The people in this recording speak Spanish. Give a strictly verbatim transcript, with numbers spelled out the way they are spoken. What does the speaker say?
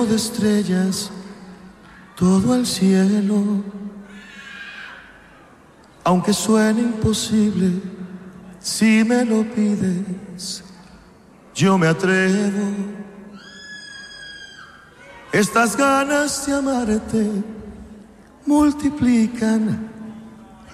de estrellas, todo el cielo. Aunque suene imposible, si me lo pides, yo me atrevo. Estas ganas de amarte multiplican